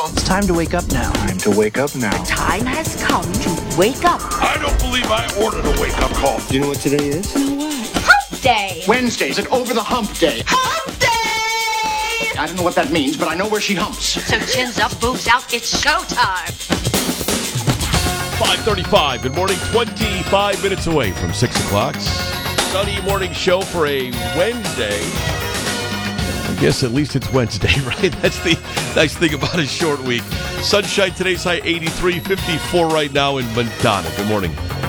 It's time to wake up now. Time to wake up now. Time has come to wake up. I don't believe I ordered a wake-up call. Do you know what today is? Hump day. Wednesday's an over the hump day. Hump day. I don't know what that means, but I know where she humps. So chins up, boobs out, it's showtime. 5:35. Good morning. 25 minutes away from 6 o'clock. Sunny morning show for a Wednesday. I guess at least it's Wednesday, right? That's the nice thing about a short week. Sunshine, today's high 83, 54 right now in Montana. Good morning.